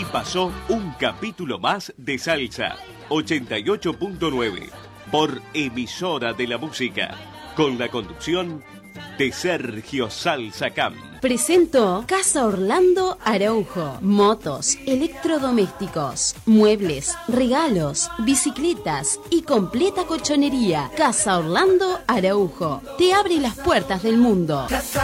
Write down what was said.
pasó un capítulo más de Salsa 88.9 por Emisora de la Música, con la conducción de Sergio Salsa Camp. Presento Casa Orlando Araujo. Motos, electrodomésticos, muebles, regalos, bicicletas y completa colchonería. Casa Orlando Araujo te abre las puertas del mundo.